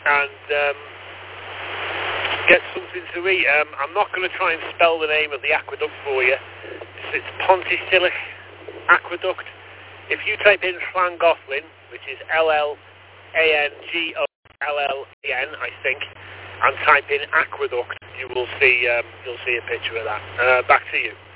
and get something to eat. I'm not going to try and spell the name of the aqueduct for you. It's Pontysillic Aqueduct. If you type in Llangollen, which is Llangollen, I think, and type in aqueduct, you'll see a picture of that. Back to you.